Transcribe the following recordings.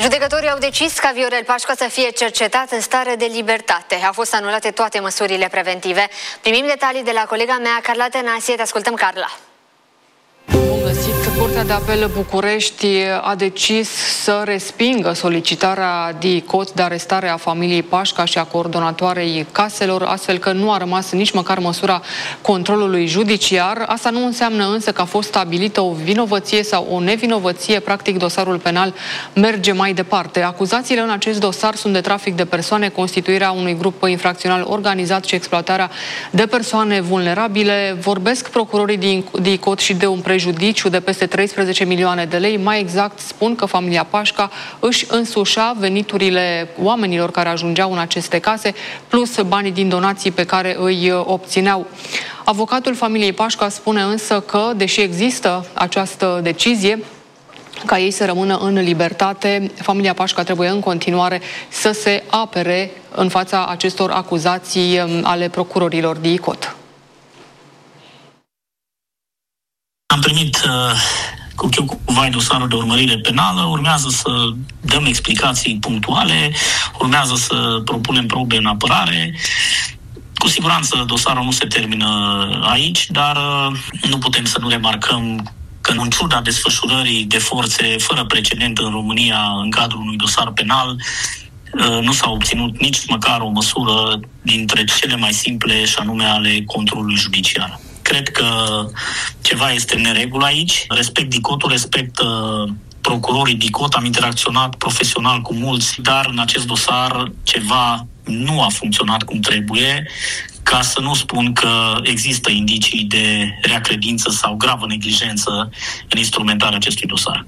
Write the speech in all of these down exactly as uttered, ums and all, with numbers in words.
Judecătorii au decis ca Viorel Pașca să fie cercetat în stare de libertate. Au fost anulate toate măsurile preventive. Primim detalii de la colega mea, Carla Tănase. Te ascultăm, Carla. Bun găsit! Curtea de Apel București a decis să respingă solicitarea DICOT de arestare a familiei Pașca și a coordonatoarei caselor, astfel că nu a rămas nici măcar măsura controlului judiciar. Asta nu înseamnă însă că a fost stabilită o vinovăție sau o nevinovăție. Practic, dosarul penal merge mai departe. Acuzațiile în acest dosar sunt de trafic de persoane, constituirea unui grup infracțional organizat și exploatarea de persoane vulnerabile. Vorbesc procurorii din DICOT și de un prejudiciu de peste treisprezece milioane de lei. Mai exact, spun că familia Pașca își însușea veniturile oamenilor care ajungeau în aceste case, plus banii din donații pe care îi obțineau. Avocatul familiei Pașca spune însă că, deși există această decizie ca ei să rămână în libertate, familia Pașca trebuie în continuare să se apere în fața acestor acuzații ale procurorilor DICOT. Am primit uh, cu chiu cu vai dosarul de urmărire penală, urmează să dăm explicații punctuale, urmează să propunem probe în apărare. Cu siguranță dosarul nu se termină aici, dar uh, nu putem să nu remarcăm că, în ciuda desfășurării de forțe fără precedent în România în cadrul unui dosar penal, uh, nu s-a obținut nici măcar o măsură dintre cele mai simple, și anume ale controlului judiciar. Cred că ceva este în neregulă aici. Respect DICOT-ul, respect uh, procurorii DICOT, am interacționat profesional cu mulți, dar în acest dosar ceva nu a funcționat cum trebuie, ca să nu spun că există indicii de rea credință sau gravă neglijență în instrumentarea acestui dosar.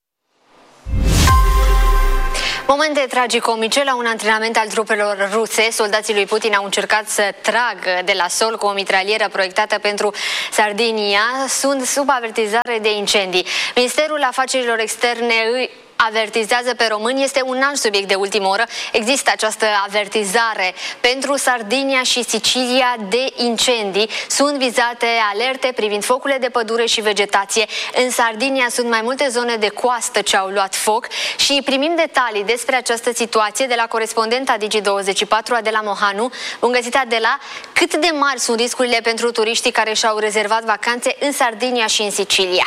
Momente tragicomice la un antrenament al trupelor ruse. Soldații lui Putin au încercat să tragă de la sol cu o mitralieră proiectată pentru Sardinia. Sunt sub avertizare de incendii. Ministerul Afacerilor Externe îi avertizează pe români. Este un alt subiect de ultimă oră. Există această avertizare pentru Sardinia și Sicilia de incendii. Sunt vizate alerte privind focurile de pădure și vegetație. În Sardinia sunt mai multe zone de coastă ce au luat foc și primim detalii despre această situație de la corespondenta Digi douăzeci și patru, Adela Mohanu. Bun găsit, Adela! Cât de mari sunt riscurile pentru turiștii care și-au rezervat vacanțe în Sardinia și în Sicilia?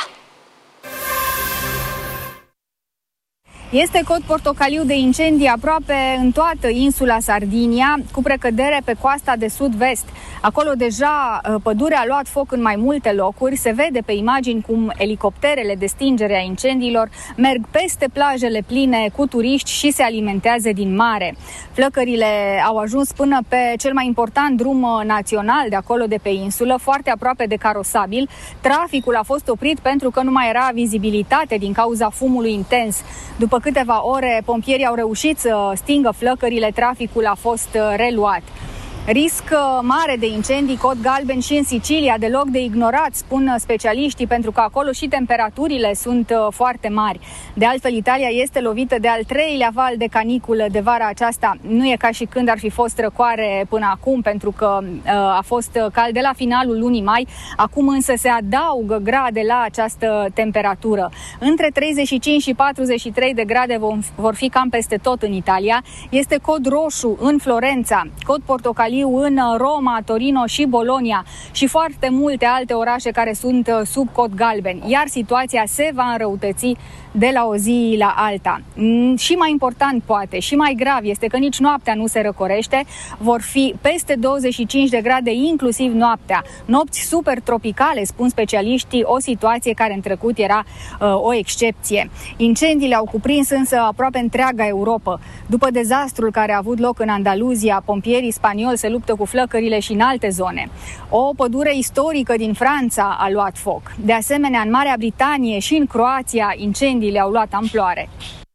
Este cod portocaliu de incendii aproape în toată insula Sardinia, cu precădere pe coasta de sud-vest. Acolo deja pădurea a luat foc în mai multe locuri. Se vede pe imagini cum elicopterele de stingere a incendiilor merg peste plajele pline cu turiști și se alimentează din mare. Flăcările au ajuns până pe cel mai important drum național de acolo de pe insulă, foarte aproape de Carosabil. Traficul a fost oprit pentru că nu mai era vizibilitate din cauza fumului intens. După câteva ore, pompierii au reușit să stingă flăcările, traficul a fost reluat. Risc mare de incendii, cod galben și în Sicilia, deloc de ignorat, spun specialiștii, pentru că acolo și temperaturile sunt foarte mari. De altfel, Italia este lovită de al treilea val de caniculă de vara aceasta. Nu e ca și când ar fi fost răcoare până acum, pentru că uh, a fost cald de la finalul lunii mai. Acum însă se adaugă grade la această temperatură. Între treizeci și cinci și patruzeci și trei de grade vor fi cam peste tot în Italia. Este cod roșu în Florența, cod portocaliu în Roma, Torino și Bologna și foarte multe alte orașe care sunt sub cod galben, iar situația se va înrăutăți de la o zi la alta. Și mai important, poate, și mai grav este că nici noaptea nu se răcorește, vor fi peste douăzeci și cinci de grade inclusiv noaptea. Nopți super tropicale, spun specialiștii, o situație care în trecut era uh, o excepție. Incendiile au cuprins însă aproape întreaga Europa. După dezastrul care a avut loc în Andaluzia, pompierii spanioli se luptă cu flăcările și în alte zone. O pădure istorică din Franța a luat foc. De asemenea, în Marea Britanie și în Croația, incendiile au luat amploare.